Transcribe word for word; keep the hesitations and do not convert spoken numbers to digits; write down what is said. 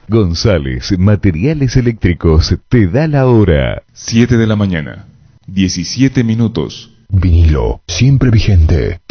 González Materiales Eléctricos te da la hora. siete de la mañana, diecisiete minutos. Vinilo, siempre vigente.